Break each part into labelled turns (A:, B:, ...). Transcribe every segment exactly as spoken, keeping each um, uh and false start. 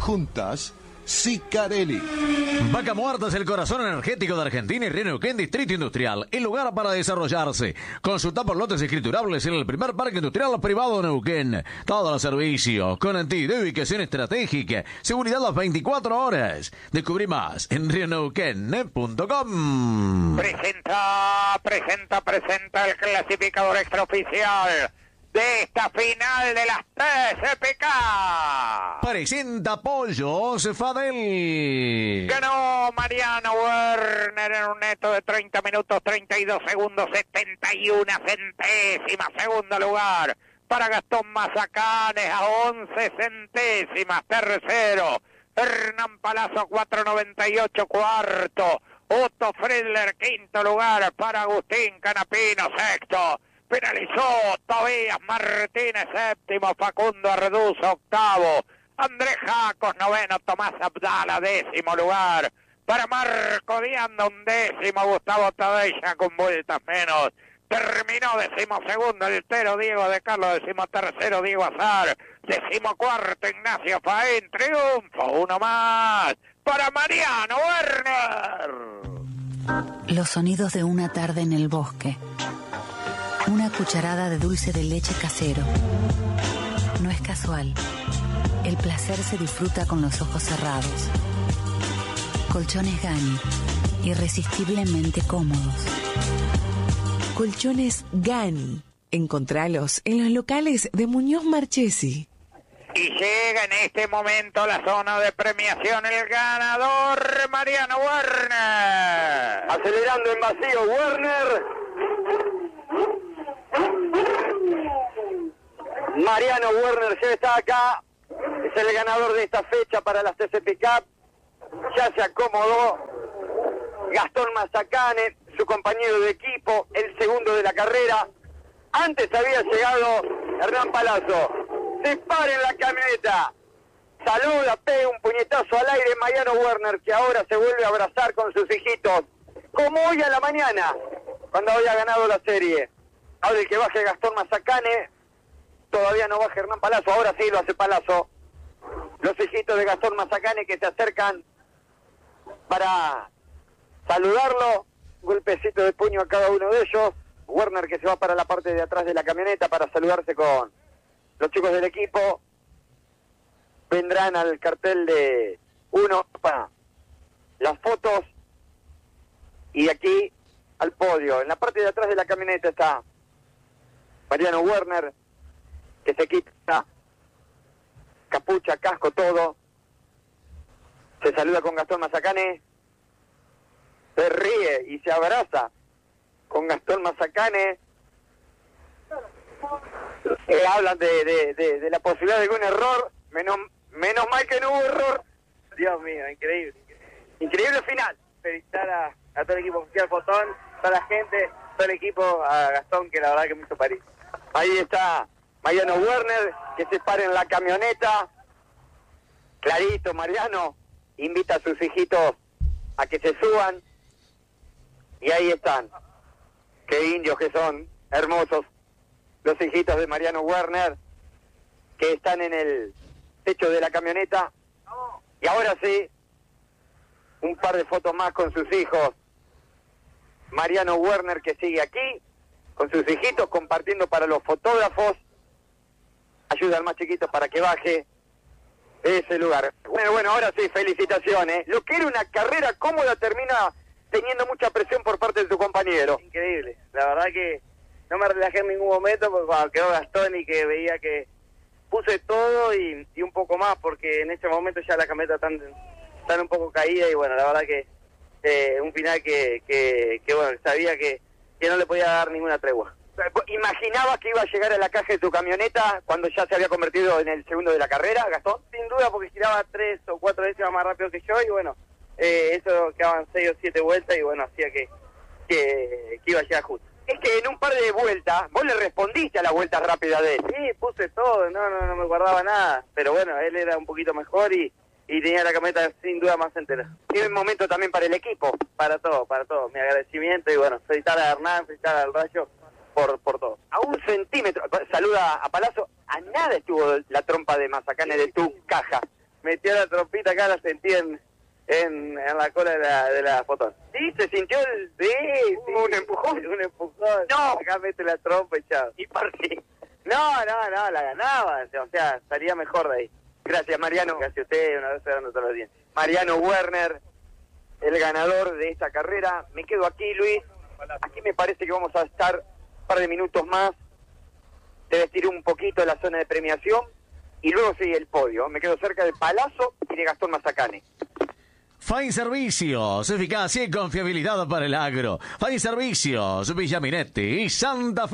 A: juntas, Sicarelli.
B: Vaca Muerta es el corazón energético de Argentina y Río Neuquén, Distrito Industrial, el lugar para desarrollarse. Consulta por lotes escriturables en el primer parque industrial privado de Neuquén. Todos los servicios, conectividad y ubicación estratégica, seguridad las veinticuatro horas. Descubrí más en rio neuquén punto com.
C: Presenta, presenta, presenta el clasificador extraoficial de esta final de las T C P K.
B: Presenta Pollo Cefadel.
C: Ganó Mariano Werner en un neto de treinta minutos, treinta y dos segundos, setenta y una centésimas. Segundo lugar para Gastón Mazacanes a once centésimas. Tercero, Hernán Palazzo, cuatro noventa y ocho. Cuarto, Otto Friedler. Quinto lugar para Agustín Canapino. Sexto, penalizó Tobías Martínez. Séptimo, Facundo Arduzo. Octavo, Andrés Jacos. Noveno, Tomás Abdala. Décimo lugar para Marco Dianda. Un décimo, Gustavo Tadella con vueltas menos. Terminó decimosegundo el Tero Diego de Carlos. Decimotercero, Diego Azar. Decimocuarto, Ignacio Faín. Triunfo, uno más para Mariano Werner.
D: Los sonidos de una tarde en el bosque. Una cucharada de dulce de leche casero. No es casual. El placer se disfruta con los ojos cerrados. Colchones Gani, irresistiblemente cómodos.
E: Colchones Gani. Encontralos en los locales de Muñoz Marchesi.
C: Y llega en este momento a la zona de premiación el ganador, Mariano Werner.
F: Acelerando en vacío, Werner. Mariano Werner ya está acá, es el ganador de esta fecha para las T C P Cup. Ya se acomodó Gastón Mazacane, su compañero de equipo, el segundo de la carrera. Antes había llegado Hernán Palazzo. Se para en la camioneta, saluda, pega un puñetazo al aire Mariano Werner, que ahora se vuelve a abrazar con sus hijitos, como hoy a la mañana, cuando había ganado la serie. Ahora el que baje Gastón Mazacane, todavía no baja Hernán Palazzo, ahora sí lo hace Palazzo. Los hijitos de Gastón Mazacane que se acercan para saludarlo, un golpecito de puño a cada uno de ellos. Werner que se va para la parte de atrás de la camioneta para saludarse con los chicos del equipo. Vendrán al cartel de uno para las fotos y aquí al podio. En la parte de atrás de la camioneta está Mariano Werner, que se quita capucha, casco, todo. Se saluda con Gastón Mazacane, se ríe y se abraza con Gastón Mazacane. Eh, hablan de, de, de, de la posibilidad de algún error. Menos, menos mal que no hubo error.
G: Dios mío, increíble.
F: Increíble final.
G: Felicitar a, a todo el equipo oficial Fotón, toda la gente, todo el equipo, a Gastón, que la verdad que me hizo París.
F: Ahí está Mariano Werner, que se para en la camioneta. Clarito, Mariano invita a sus hijitos a que se suban. Y ahí están. Qué indios que son, hermosos. Los hijitos de Mariano Werner, que están en el techo de la camioneta. Y ahora sí, un par de fotos más con sus hijos. Mariano Werner, que sigue aquí, con sus hijitos, compartiendo para los fotógrafos. Ayuda al más chiquito para que baje de ese lugar. Bueno, bueno, ahora sí, felicitaciones. Lo que era una carrera cómoda termina teniendo mucha presión por parte de tu compañero.
G: Increíble, la verdad que no me relajé en ningún momento, porque cuando quedó Gastón y que veía que puse todo y, y un poco más, porque en ese momento ya la camioneta está tan un poco caída y bueno, la verdad que eh, un final que, que, que bueno, sabía que, que no le podía dar ninguna tregua.
F: ¿Imaginabas que iba a llegar a la caja de tu camioneta cuando ya se había convertido en el segundo de la carrera, Gastón?
G: Sin duda, porque giraba tres o cuatro décimas más rápido que yo y bueno, eh, eso quedaban seis o siete vueltas y bueno, hacía que, que, que iba a llegar justo.
F: Es que en un par de vueltas, vos le respondiste a la vuelta rápida de él.
G: Sí, puse todo, no, no, no me guardaba nada, pero bueno, él era un poquito mejor y, y tenía la camioneta sin duda más entera.
F: Tiene un momento también para el equipo.
G: Para todo, para todo, mi agradecimiento y bueno, felicitar a Hernán, felicitar al Rayo por, por todo.
F: A un centímetro, saluda a Palazzo, a nada estuvo la trompa de Mazacane de tu caja.
G: metió la trompita acá, la sentí en, en, en la cola de la, de la fotón.
F: ¿Sí? ¿Se sintió el...?
G: Sí, sí.
F: ¿Un empujón?
G: Un empujón.
F: No.
G: Acá mete la trompa y chao.
F: ¿Y por qué?
G: No, no, no, la ganaba. O sea, salía mejor de ahí.
F: Gracias, Mariano.
G: Gracias a usted, una vez dando todos los días.
F: Mariano Werner, el ganador de esta carrera. Me quedo aquí, Luis. Aquí me parece que vamos a estar un par de minutos más. Te vestiré un poquito la zona de premiación y luego sigue el podio. Me quedo cerca de Palazzo y de Gastón Mazacane.
B: Fine Servicios, eficacia y confiabilidad para el agro. Fine Servicios, Villaminetti y Santa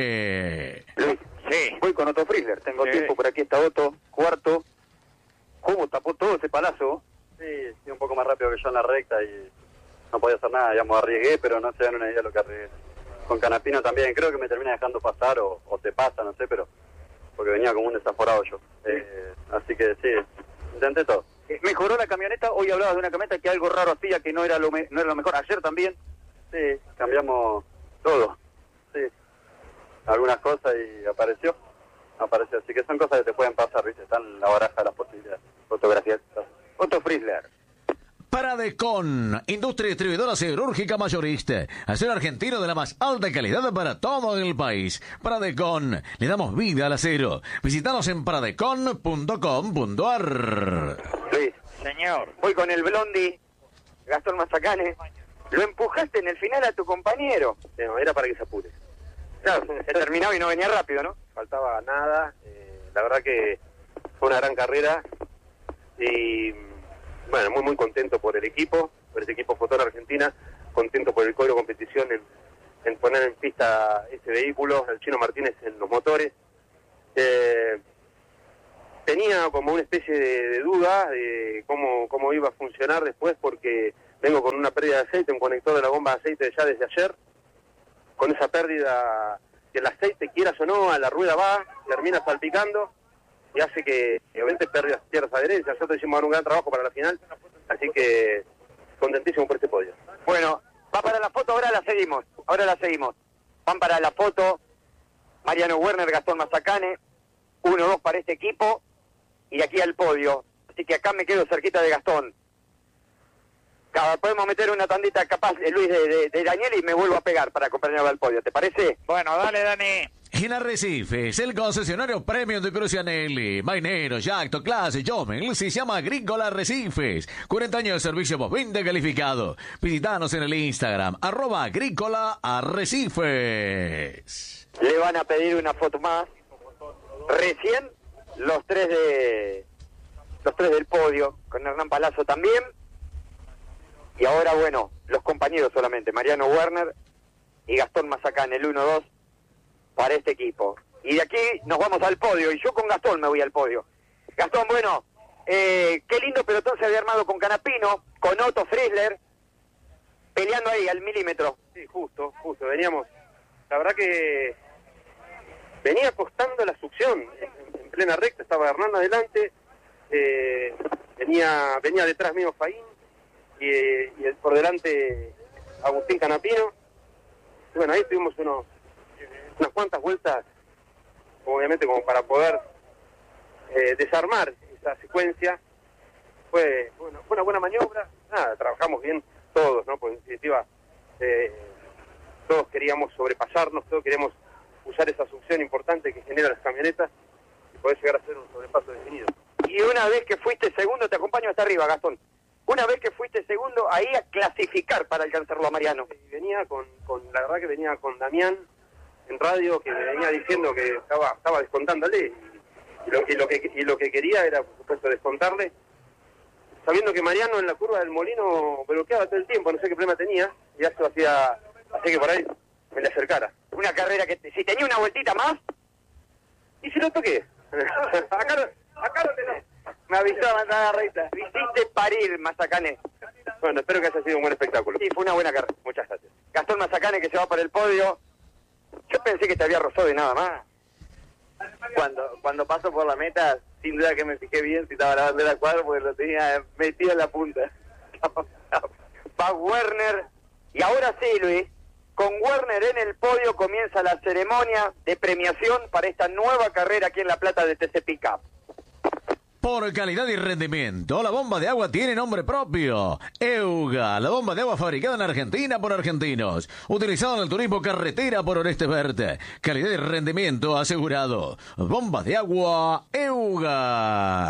B: Fe.
F: Luis, sí. Voy con Otto Frizzler. Tengo sí. tiempo por aquí. Está Otto, cuarto. ¿Cómo tapó todo ese Palazzo?
H: Sí, sí, un poco más rápido que yo en la recta y no podía hacer nada. Digamos, arriesgué, pero no se dan una idea de lo que arriesgué. Con Canapino también, creo que me termina dejando pasar o, o te pasa, no sé, pero porque venía como un desaforado yo. Eh, así que sí, intenté todo.
F: ¿Mejoró la camioneta? Hoy hablabas de una camioneta que algo raro hacía, que no era lo, me, no era lo mejor. Ayer también.
H: Sí, cambiamos todo. Sí, algunas cosas y apareció. Apareció, así que son cosas que te pueden pasar, ¿viste? Están en la baraja de las posibilidades.
F: Fotografías. Otto Frizzler.
B: Paradecon, industria distribuidora siderúrgica mayorista. Acero argentino de la más alta calidad para todo el país. Paradecon, le damos vida al acero. Visítanos en paradecon punto com punto a r.
F: Luis.
C: Señor.
F: Voy con el Blondi, Gastón Mazacane. Lo empujaste en el final a tu compañero.
H: No, era para que se apure.
F: Claro, se terminaba y no venía rápido, ¿no?
H: Faltaba nada. Eh, la verdad que fue una gran carrera. Y... bueno, muy muy contento por el equipo, por este equipo Fotor Argentina, contento por el código de competición en, en poner en pista ese vehículo, el Chino Martínez en los motores. Eh, tenía como una especie de, de duda de cómo, cómo iba a funcionar después, porque vengo con una pérdida de aceite, un conector de la bomba de aceite ya desde ayer. Con esa pérdida, que el aceite, quieras o no, a la rueda va, termina salpicando y hace que, obviamente, pierdas, pierdas adherencia. Nosotros hicimos un gran trabajo para la final, así que contentísimo por este podio.
F: Bueno, va para la foto, ahora la seguimos, ahora la seguimos. Van para la foto Mariano Werner, Gastón Mazacane, uno dos para este equipo, y de aquí al podio. Así que acá me quedo cerquita de Gastón. Cada, podemos meter una tandita capaz, eh, Luis, de, de, de Daniel, y me vuelvo a pegar para acompañarlo al podio, ¿te parece?
C: Bueno, dale, Dani.
B: En Arrecifes, el concesionario premium de Crucianelli, Mainero, Yacto, Clase, Jomel, se llama Agrícola Arrecifes. cuarenta años de servicio postventa calificado. Visítanos en el Instagram, arroba Agrícola Arrecifes.
F: Le van a pedir una foto más. Recién, los tres de los tres del podio, con Hernán Palazzo también. Y ahora, bueno, los compañeros solamente, Mariano Werner y Gastón Mazacane, el uno dos. Para este equipo. Y de aquí nos vamos al podio, y yo con Gastón me voy al podio. Gastón, bueno, eh, qué lindo pelotón se había armado con Canapino, con Otto Frizzler, peleando ahí al milímetro.
H: Sí, justo, justo, veníamos, la verdad que venía costando la succión, en, en plena recta, estaba Hernán adelante, eh, venía venía detrás mío Faín, y, y el, por delante Agustín Canapino. Y bueno, ahí tuvimos unos unas cuantas vueltas, obviamente como para poder eh, desarmar esa secuencia. Fue, bueno, fue una buena maniobra, nada, trabajamos bien todos, ¿no? Porque en definitiva eh, todos queríamos sobrepasarnos, todos queríamos usar esa succión importante que genera las camionetas y poder llegar a hacer un sobrepaso definido.
F: Y una vez que fuiste segundo, te acompaño hasta arriba, Gastón, una vez que fuiste segundo, ahí a clasificar para alcanzarlo a Mariano.
H: Y venía con, con, la verdad que venía con Damián en radio, que me venía diciendo que estaba estaba descontándole, y lo, y lo que y lo que quería era, por supuesto, descontarle, sabiendo que Mariano en la curva del Molino bloqueaba todo el tiempo, no sé qué problema tenía, y eso hacía, hacía que por ahí me le acercara.
F: Una carrera que, si tenía una vueltita más...
H: ¿Y si lo toqué? acá, lo, acá lo tenés.
F: Me avisó a mandar a la recta. Hiciste parir, Mazacane.
H: Bueno, espero que haya sido un buen espectáculo.
F: Sí, fue una buena carrera.
H: Muchas gracias.
F: Gastón Mazacane, que se va para el podio. Yo pensé que te había rozado de nada más.
G: Cuando cuando paso por la meta, sin duda que me fijé bien si estaba la bandera cuadro, porque lo tenía metido en la punta.
F: Va Werner, y ahora sí, Luis, con Werner en el podio comienza la ceremonia de premiación para esta nueva carrera aquí en La Plata de T C Pickup.
B: Por calidad y rendimiento, la bomba de agua tiene nombre propio. Euga, la bomba de agua fabricada en Argentina por argentinos. Utilizada en el turismo carretera por Orestes Verde. Calidad y rendimiento asegurado. Bomba de agua Euga.